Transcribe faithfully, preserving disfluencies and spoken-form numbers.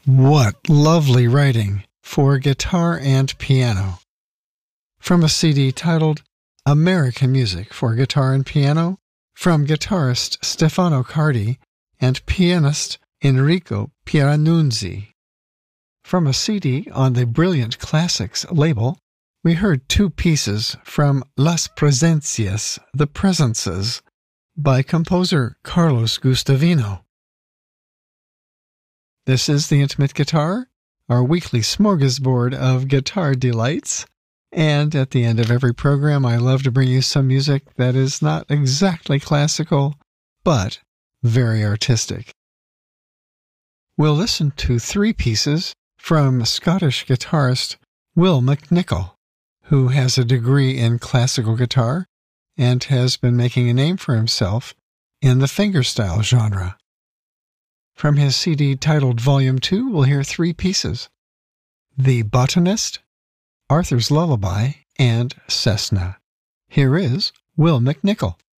What lovely writing for guitar and piano. From a C D titled American Music for Guitar and Piano, from guitarist Stefano Cardi and pianist Enrico Pieranunzi. From a C D on the Brilliant Classics label, we heard two pieces from Las Presencias, The Presences, by composer Carlos Gustavino. This is The Intimate Guitar, our weekly smorgasbord of guitar delights, and at the end of every program I love to bring you some music that is not exactly classical, but very artistic. We'll listen to three pieces from Scottish guitarist Will MacNicol, who has a degree in classical guitar and has been making a name for himself in the fingerstyle genre. From his C D titled Volume two, we'll hear three pieces: The Botanist, Arthur's Lullaby, and Cessna. Here is Will MacNicol.